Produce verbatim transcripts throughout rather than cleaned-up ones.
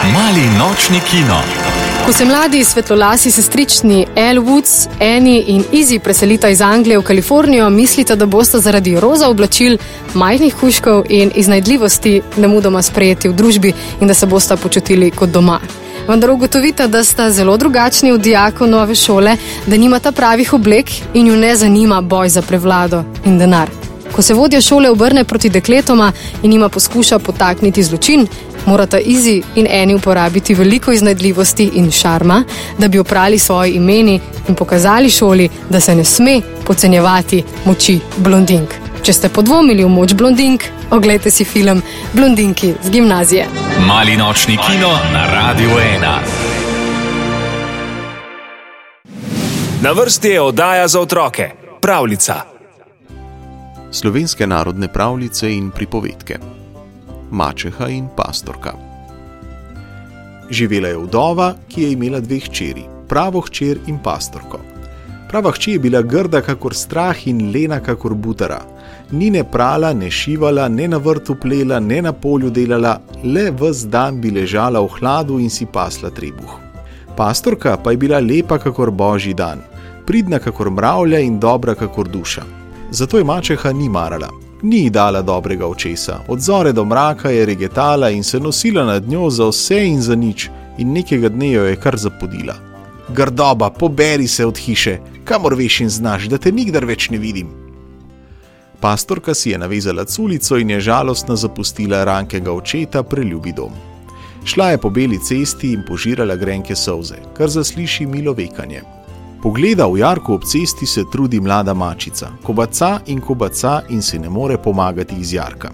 Mali nočni kino. Ko se mladi svetlolasi sestrični Elle Woods, Annie in Izzy preselita iz Anglije v Kalifornijo, mislite, da boste zaradi roza oblačil, majhnih kužkov in iznajdljivosti nemudoma sprejeti v družbi in da se boste počutili kot doma. Vendar ugotovite, da sta zelo drugačni od dijakov nove šole, da nimata pravih oblek in ju ne zanima boj za prevlado in denar. Ko se vodja šole obrne proti dekletoma in jima poskuša potakniti zločin, morata Izzy in Annie uporabiti veliko iznajdljivosti in šarma, da bi oprali svoji imeni in pokazali šoli, da se ne sme podcenjevati moči blondink. Če ste podvomili v moč blondink, oglejte si film Blondinki z gimnazije. Mali nočni kino na Radiu ena. Na vrsti je oddaja za otroke, pravljica. Slovenske narodne pravljice in pripovedke. Mačeha in pastorka. Živela je vdova, ki je imela dve hčeri, pravo hčer in pastorko. Prava hči je bila grda kakor strah in lena kakor butara. Ni ne prala, ne šivala, ne na vrtu plela, ne na polju delala, le ves dan bi ležala v hladu in si pasla trebuh. Pastorka pa je bila lepa kakor božji dan, pridna kakor mravlja in dobra kakor duša. Zato je mačeha ni marala. Ni ji dala dobrega očesa, od zore do mraka je regetala in se nosila nad njo za vse in za nič in nekega dne jo je kar zapodila. Grdoba, poberi se od hiše, kamor veš in znaš, da te nikdar več ne vidim. Pastorka si je navezala culico in je žalostno zapustila rankega očeta preljubi dom. Šla je po beli cesti in požirala grenke solze, kar zasliši milo vekanje. Pogleda v jarku ob cesti se trudi mlada mačica, kobaca in kobaca in si ne more pomagati iz jarka.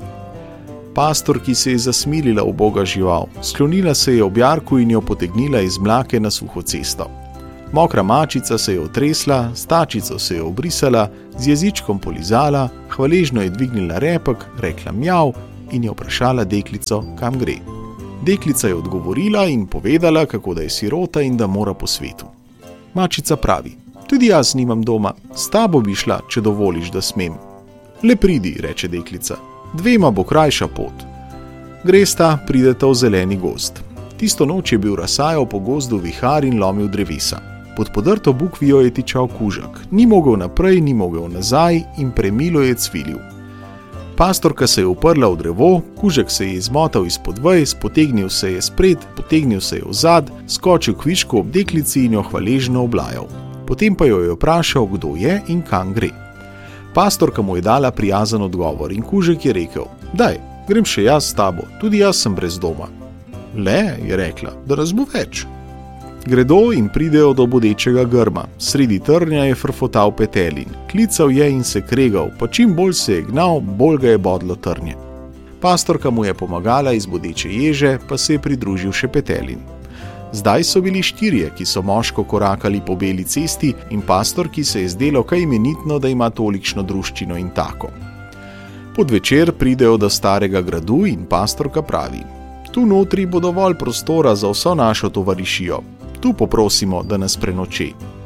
Pastorki se je zasmilila uboga žival, sklonila se je ob jarku in jo potegnila iz mlake na suho cesto. Mokra mačica se je otresla, stačico se je obrisala, z jezičkom polizala, hvaležno je dvignila repek, rekla mjav in je vprašala deklico, kam gre. Deklica je odgovorila in povedala, kako da je sirota in da mora po svetu. Mačica pravi, tudi jaz nimam doma, s tabo bi šla, če dovoliš, da smem. Le pridi, reče deklica, dvema bo krajša pot. Gresta, prideta v zeleni gozd. Tisto noč je bil razsajal po gozdu vihar in lomil drevesa. Pod podrto bukvijo je tičal kužak, ni mogel naprej, ni mogel nazaj in premilo je cvilil. Pastorka se je uprla v drevo, kužek se je izmotal izpod vej, potegnil se je spred, potegnil se je vzad, skočil kvišku ob deklici in jo hvaležno oblajal. Potem pa jo je vprašal, kdo je in kam gre. Pastorka mu je dala prijazen odgovor in kužek je rekel, daj, grem še jaz s tabo, tudi jaz sem brez doma. Le, je rekla, da nas bo več. Gredo in pridejo do bodečega grma. Sredi trnja je frfotal petelin. Klical je in se kregal, pa čim bolj se je gnal, bolj ga je bodlo trnje. Pastorka mu je pomagala iz bodeče ježe, pa se je pridružil še petelin. Zdaj so bili štirje, ki so moško korakali po beli cesti in pastorki se je zdelo kaj imenitno, da ima tolikšno druščino in tako. Pod večer pridejo do starega gradu in pastorka pravi, tu notri bo dovolj prostora za vso našo tovarišijo. Tu poprosimo, da nas prenoči.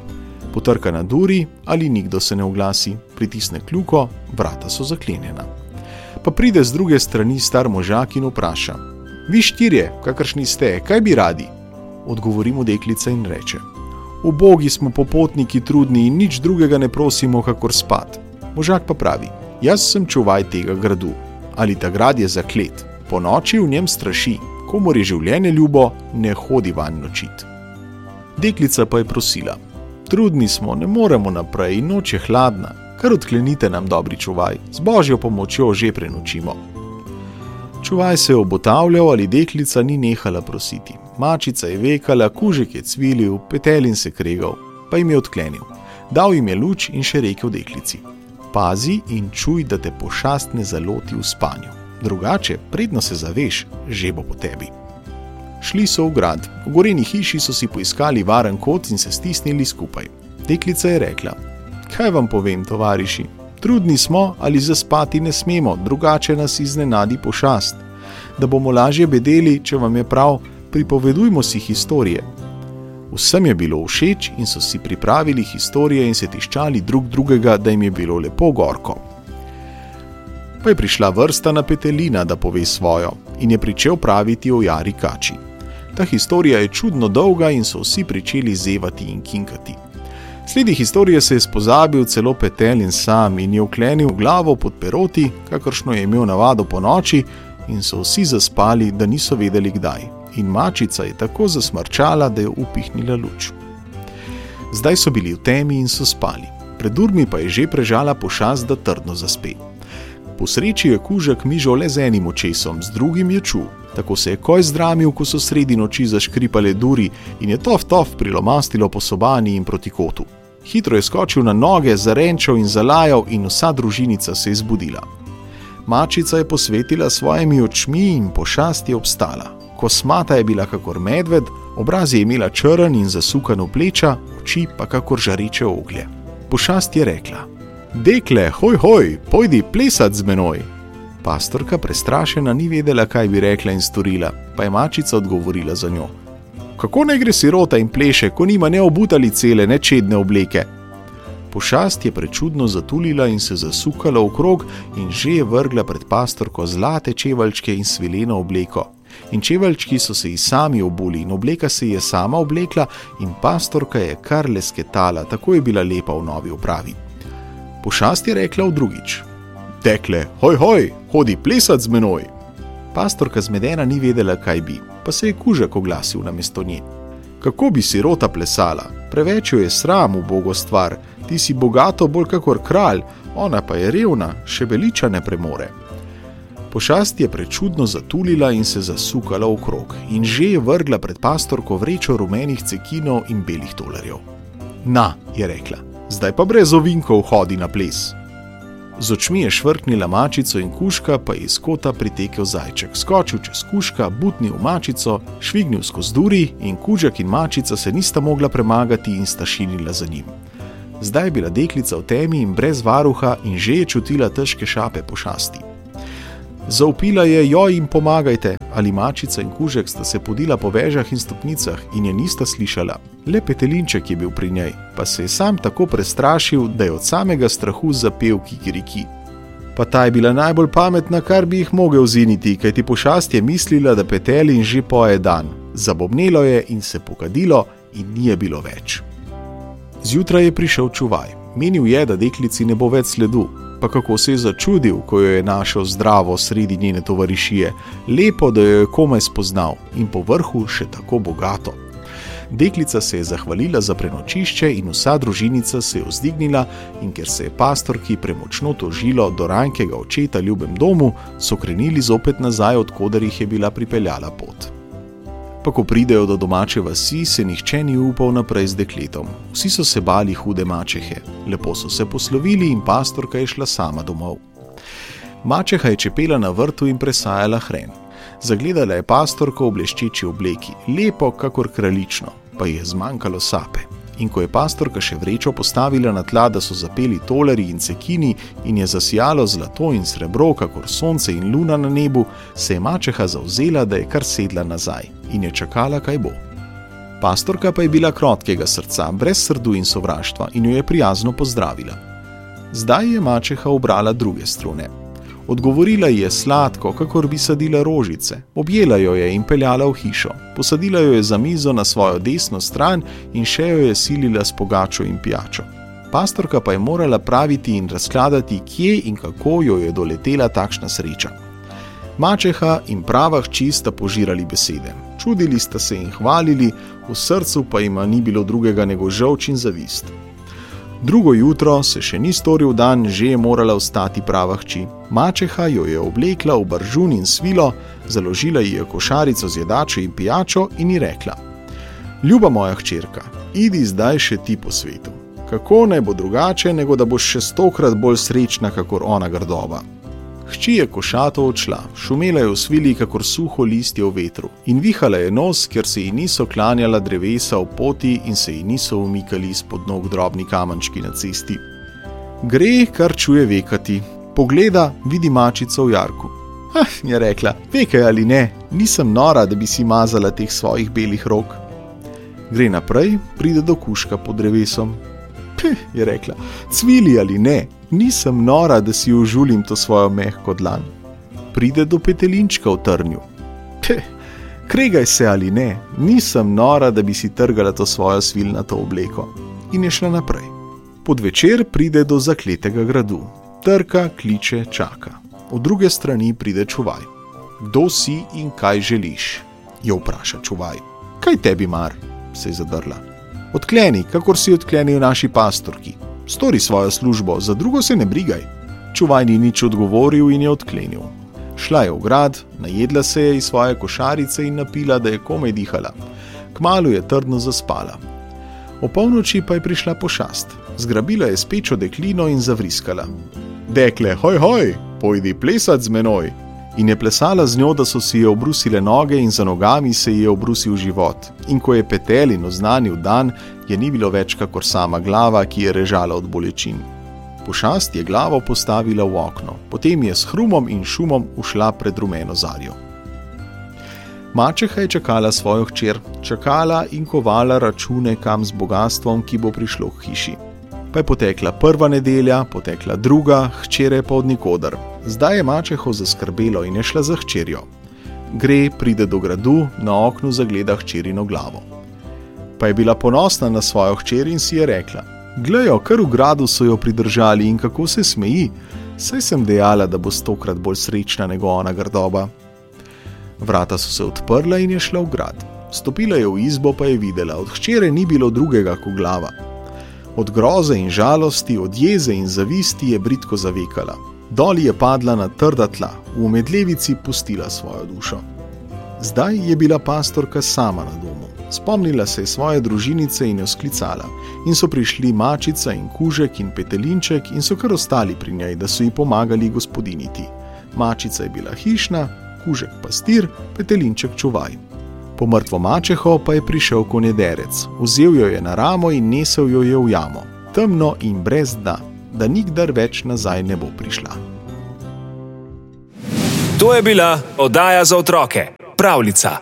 Potrka na duri, ali nikdo se ne oglasi, pritisne kljuko, vrata so zaklenjena. Pa pride z druge strani star možak in vpraša, vi štirje, kakršni ste, kaj bi radi? Odgovori mu deklica in reče, ubogi smo popotniki trudni in nič drugega ne prosimo, kakor spat. Možak pa pravi, jaz sem čuvaj tega gradu, ali ta grad je zaklet, po noči v njem straši, komor je življenje ljubo, ne hodi vanj nočit. Deklica pa je prosila, trudni smo, ne moremo naprej in noč je hladna, kar odklenite nam dobri čuvaj, z božjo pomočjo že prenočimo. Čuvaj se je obotavljal, ali deklica ni nehala prositi. Mačica je vekala, kužek je cvilil, petelin se kregal, pa jim je odklenil. Dal jim je luč in še rekel deklici, pazi in čuj, da te pošast ne zaloti v spanju. Drugače, predno se zaveš, že bo po tebi. Šli so v grad. V goreni hiši so si poiskali varen kot in se stisnili skupaj. Deklica je rekla, kaj vam povem, tovariši? Trudni smo ali zaspati ne smemo, drugače nas iznenadi pošast. Da bomo lažje bedeli, če vam je prav, pripovedujmo si historije. Vsem je bilo všeč in so si pripravili historije in se tiščali drug drugega, da jim je bilo lepo gorko. Pa je prišla vrsta na petelina, da pove svojo, in je pričel praviti o jari kači. Ta historija je čudno dolga in so vsi pričeli zevati in kinkati. Sledi historije se je spozabil celo Petelin sam in je vklenil glavo pod peroti, kakršno je imel navado po noči, in so vsi zaspali, da niso vedeli kdaj. In mačica je tako zasmrčala, da je upihnila luč. Zdaj so bili v temi in so spali. Pred durmi pa je že prežala pošast, da trdno zaspe. Po sreči je kužek mižal le z enim očesom, z drugim je čul. Tako se je koj zdramil, ko so sredi noči zaškripale duri in je tof tof prilomastilo po sobani in proti kotu. Hitro je skočil na noge, zarenčal in zalajal in vsa družinica se je zbudila. Mačica je posvetila svojimi očmi in pošast je obstala. Kosmata je bila kakor medved, obraz je imela črn in zasukano pleča, oči pa kakor žareče oglje. Pošast je rekla: "Dekle, hoj hoj, pojdi plesat z menoj." Pastorka prestrašena ni vedela, kaj bi rekla in storila, pa je mačica odgovorila za njo: "Kako ne gre sirota in pleše, ko nima ne obutali cele, ne čedne obleke?" Pošast je prečudno zatulila in se zasukala okrog in že je vrgla pred pastorko zlate čeveljčke in svileno obleko. In čeveljčki so se ji sami obuli in obleka se je sama oblekla in pastorka je kar lesketala, tako je bila lepa v novi opravi. Pošast je rekla v drugič: "Dekle, hoj hoj, hodi plesat z menoj." Pastorka zmedena ni vedela, kaj bi, pa se je kužek oglasil namesto nje: "Kako bi sirota plesala? Preveč jo je sram, ubogo stvar, ti si bogato bolj kakor kralj, ona pa je revna, še beliča ne premore." Pošast je prečudno zatulila in se zasukala okrog in že je vrgla pred pastorko vrečo rumenih cekinov in belih tolarjev. "Na," je rekla, "zdaj pa brez ovinkov hodi na ples." Z očmi je švrknila mačico in kužka, pa je iz kota pritekel zajček, skočil čez kužka, butnil mačico, švignil skozi duri in kužek in mačica se nista mogla premagati in sta šinila za njim. Zdaj je bila deklica v temi in brez varuha in že je čutila težke šape pošasti. Zavpila je: "Joj, in pomagajte!" Ali mačica in kužek sta se podila po vežah in stopnicah in je nista slišala. Le Petelinček je bil pri njej, pa se je sam tako prestrašil, da je od samega strahu zapel kikiriki. Pa ta je bila najbolj pametna, kar bi jih mogel ziniti, kajti pošast je mislila, da Petelin že poje dan. Zabobnelo je in se pokadilo in ni je bilo več. Zjutraj je prišel čuvaj. Menil je, da deklici ne bo več sledu. Pa kako se je začudil, ko jo je našel zdravo sredi njene tovarišije, lepo, da jo je komaj spoznal in po vrhu še tako bogato. Deklica se je zahvalila za prenočišče in vsa družinica se je vzdignila in ker se je pastorki premočno tožilo do rankega očeta ljubem domu, so krenili zopet nazaj, od koder jih je bila pripeljala pot. Pa ko pridejo do domače vasi, se nihče ni upal naprej z dekletom. Vsi so se bali hude mačehe. Lepo so se poslovili in pastorka je šla sama domov. Mačeha je čepela na vrtu in presajala hren. Zagledala je pastorko v bleščeči obleki, lepo kakor kraljično, pa ji je zmanjkalo sape. In ko je pastorka še vrečo postavila na tla, da so zapeli tolarji in cekini in je zasijalo zlato in srebro, kakor sonce in luna na nebu, se je mačeha zavzela, da je kar sedla nazaj in je čakala, kaj bo. Pastorka pa je bila krotkega srca, brez srdu in sovraštva in jo je prijazno pozdravila. Zdaj je mačeha ubrala druge strune. Odgovorila ji je sladko, kakor bi sadila rožice. Objela jo je in peljala v hišo. Posadila jo je za mizo na svojo desno stran in še jo je silila s pogačo in pijačo. Pastorka pa je morala praviti in razkladati, kje in kako jo je doletela takšna sreča. Mačeha in prava hči sta požirali besede. Čudili sta se in hvalili, v srcu pa jima ni bilo drugega nego žolč in zavist. Drugo jutro se še ni storil dan, že je morala vstati prava hči. Mačeha jo je oblekla v baržun in svilo, založila ji je košarico z jedačo in pijačo in ji rekla: "Ljuba moja hčerka, idi zdaj še ti po svetu. Kako naj bo drugače, nego da boš še stokrat bolj srečna, kakor ona grdova." Hči je košato odšla, šumela je v svili kakor suho listje v vetru in vihala je nos, ker se ji niso klanjala drevesa v poti in se ji niso umikali izpod nog drobni kamenčki na cesti. Gre, kar čuje vekati. Pogleda, vidi mačico v jarku. "Ah," je rekla, "vekaj ali ne, nisem nora, da bi si mazala teh svojih belih rok." Gre naprej, pride do kužka pod drevesom. "Pih," je rekla, "cvili ali ne, nisem nora, da si užulim to svojo mehko dlan." Pride do Petelinčka v trnju. "Pih, Kregaj se ali ne, nisem nora, da bi si trgala to svojo svilnato obleko. In je šla naprej. Podvečer pride do zakletega gradu. Trka, kliče, čaka. Od druge strani pride čuvaj. Kdo si in kaj želiš? Jo vpraša čuvaj. Kaj tebi mar? Se je zadrla. Odkleni, kakor si odklenil naši pastorki. Stori svojo službo, za drugo se ne brigaj. Čuvaj ni nič odgovoril in je odklenil. Šla je v grad, najedla se je iz svoje košarice in napila, da je komaj dihala. Kmalu je trdno zaspala. O polnoči pa je prišla pošast. Zgrabila je spečo deklino in zavriskala. Dekle, hoj, hoj, pojdi plesat z menoj. In je plesala z njo, da so si je obrusile noge in za nogami se ji je obrusil život. In ko je petel in oznanil dan, je ni bilo več kakor sama glava, ki je režala od bolečin. Pošast je glavo postavila v okno, potem je s hrumom in šumom ušla pred rumeno zarjo. Mačeha je čakala svojo hčer, čakala in kovala račune kam z bogastvom, ki bo prišlo k hiši. Pa je potekla prva nedelja, potekla druga, hčere pa od nikoder. Zdaj je mačeho zaskrbelo in je šla za hčerjo. Gre, pride do gradu, na oknu zagleda hčerino glavo. Pa je bila ponosna na svojo hčer in si je rekla: Glejo, kar v gradu so jo pridržali in kako se smeji, saj sem dejala, da bo stokrat bolj srečna nego ona grdoba. Vrata so se odprla in je šla v grad. Stopila je v izbo, pa je videla, od hčere ni bilo drugega kot glava. Od groze in žalosti, od jeze in zavisti je bridko zavekala. Dol je padla na trda tla, v medlevici pustila svojo dušo. Zdaj je bila pastorka sama na domu. Spomnila se je svoje družinice in jo sklicala. In so prišli mačica in kužek in petelinček in so kar ostali pri njej, da so ji pomagali gospodiniti. Mačica je bila hišna, kužek pastir, petelinček čuvaj. Po mrtvo mačeho pa je prišel konjederec. Vzel jo je na ramo in nesel jo je v jamo. Temno in brez dna, da nikdar več nazaj ne bo prišla. To je bila oddaja za otroke. Pravljica.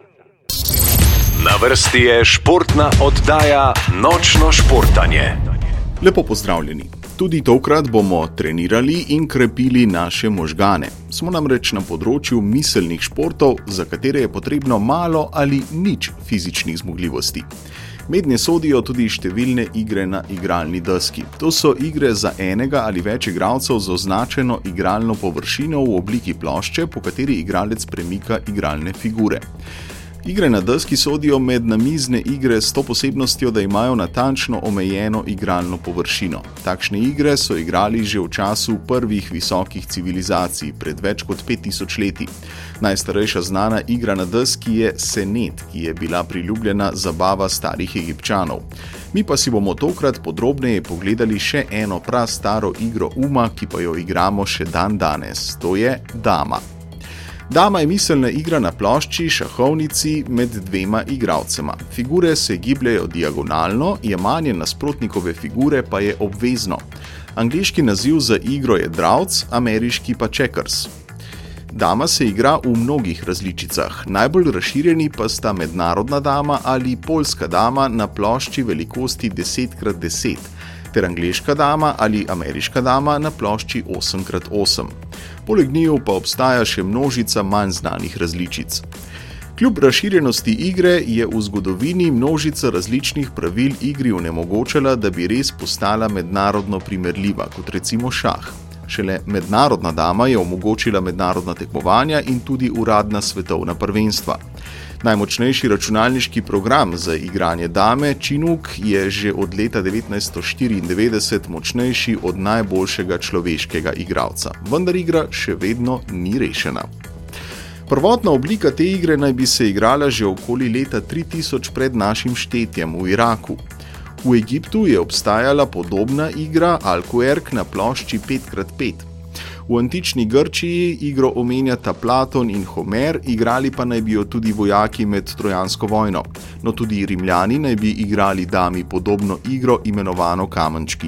Na vrsti je športna oddaja Nočno športanje. Lepo pozdravljeni. Tudi tokrat bomo trenirali in krepili naše možgane. Smo namreč na področju miselnih športov, za katere je potrebno malo ali nič fizičnih zmogljivosti. Mednje sodijo tudi številne igre na igralni deski. To so igre za enega ali več igralcev z označeno igralno površino v obliki plošče, po kateri igralec premika igralne figure. Igre na deski sodijo med namizne igre s to posebnostjo, da imajo natančno omejeno igralno površino. Takšne igre so igrali že v času prvih visokih civilizacij, pred več kot pet tisoč leti. Najstarejša znana igra na deski je senet, ki je bila priljubljena zabava starih Egipčanov. Mi pa si bomo tokrat podrobneje pogledali še eno prastaro igro uma, ki pa jo igramo še dan danes. To je dama. Dama je miselna igra na plošči, šahovnici med dvema igralcema. Figure se gibljajo diagonalno, jemanje nasprotnikove figure pa je obvezno. Angleški naziv za igro je dravc, ameriški pa checkers. Dama se igra v mnogih različicah, najbolj razširjeni pa sta mednarodna dama ali poljska dama na plošči velikosti deset krat deset, ter angleška dama ali ameriška dama na plošči osem krat osem. Poleg njiju pa obstaja še množica manj znanih različic. Kljub razširjenosti igre je v zgodovini množica različnih pravil igri onemogočala, da bi res postala mednarodno primerljiva, kot recimo šah. Šele mednarodna dama je omogočila mednarodna tekmovanja in tudi uradna svetovna prvenstva. Najmočnejši računalniški program za igranje dame, Chinook, je že od leta devetnajststo štiriindevetdeset močnejši od najboljšega človeškega igralca, vendar igra še vedno ni rešena. Prvotna oblika te igre naj bi se igrala že okoli leta tri tisoč pred našim štetjem v Iraku. V Egiptu je obstajala podobna igra Alkuerk na plošči pet krat pet. V antični Grčiji igro omenjata Platon in Homer, igrali pa naj bi jo tudi vojaki med Trojansko vojno. No tudi Rimljani naj bi igrali dami podobno igro imenovano kamenčki.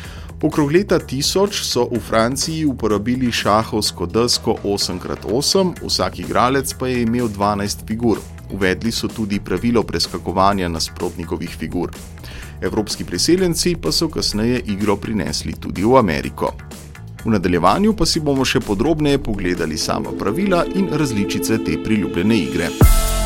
Okrog leta tisoč so v Franciji uporabili šahovsko desko osem krat osem, vsak igralec pa je imel dvanajst figur. Uvedli so tudi pravilo preskakovanja nasprotnikovih figur. Evropski priseljenci pa so kasneje igro prinesli tudi v Ameriko. V nadaljevanju pa si bomo še podrobneje pogledali sama pravila in različice te priljubljene igre.